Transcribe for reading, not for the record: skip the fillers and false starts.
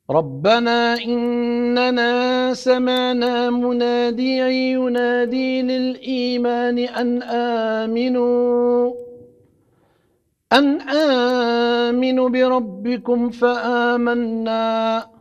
ربنا إننا سمعنا مناديا ينادي للإيمان أن آمنوا بربكم فآمنا